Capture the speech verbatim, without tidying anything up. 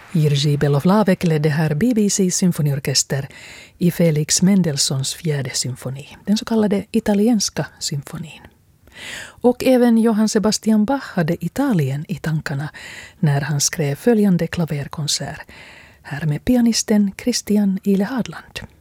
Jiří Belohlavek ledde här B B C:s symfoniorkester i Felix Mendelssohns fjärde symfoni, den så kallade italienska symfonin. Och även Johann Sebastian Bach hade Italien i tankarna när han skrev följande klaverkonsert, här med pianisten Christian Ile Hadland.